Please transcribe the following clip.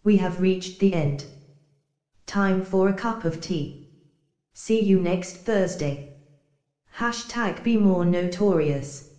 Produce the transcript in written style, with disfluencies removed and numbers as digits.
We have reached the end. Time for a cup of tea. See you next Thursday. #BeMoreNotorious